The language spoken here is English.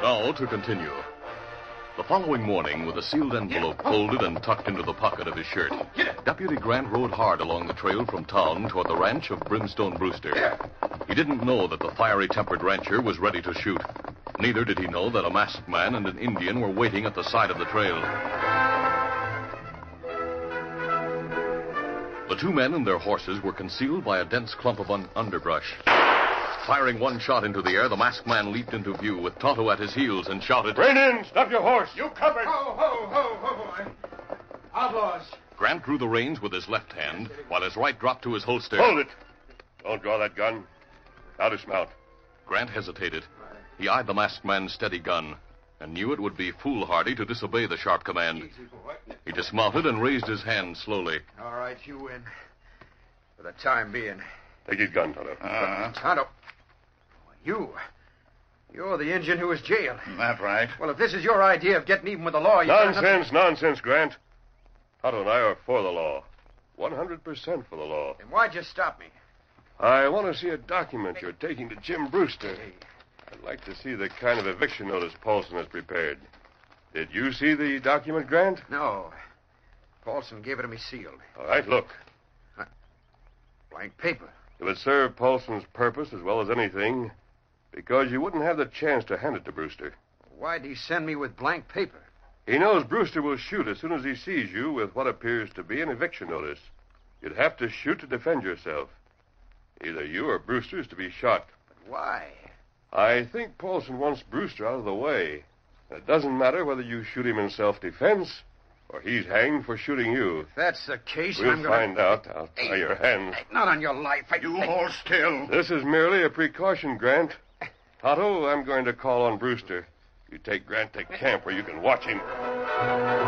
Now to continue. The following morning, with a sealed envelope folded and tucked into the pocket of his shirt, Deputy Grant rode hard along the trail from town toward the ranch of Brimstone Brewster. He didn't know that the fiery-tempered rancher was ready to shoot. Neither did he know that a masked man and an Indian were waiting at the side of the trail. The two men and their horses were concealed by a dense clump of underbrush. Firing one shot into the air, the masked man leaped into view with Tonto at his heels and shouted, "Rein in! Stop your horse! You covered! Ho! Outlaws! Grant drew the reins with his left hand, while his right dropped to his holster. Hold it! Don't draw that gun. Now dismount. Grant hesitated. He eyed the masked man's steady gun and knew it would be foolhardy to disobey the sharp command. He dismounted and raised his hand slowly. All right, you win. For the time being. Take his gun, Tonto. Tonto. You're the Indian who was jailed. That's right. Well, if this is your idea of getting even with the law, Nonsense, Grant. Tonto and I are for the law. 100% for the law. Then why'd you stop me? I want to see a document you're taking to Jim Brewster. I'd like to see the kind of eviction notice Paulson has prepared. Did you see the document, Grant? No. Paulson gave it to me sealed. All right, look. Blank paper. It would serve Paulson's purpose as well as anything, because you wouldn't have the chance to hand it to Brewster. Why'd he send me with blank paper? He knows Brewster will shoot as soon as he sees you with what appears to be an eviction notice. You'd have to shoot to defend yourself. Either you or Brewster is to be shot. But why? I think Paulson wants Brewster out of the way. It doesn't matter whether you shoot him in self-defense or he's hanged for shooting you. If that's the case, We'll find out. I'll tie your hands. Not on your life. You hold still. This is merely a precaution, Grant. Tonto, I'm going to call on Brewster. You take Grant to camp where you can watch him.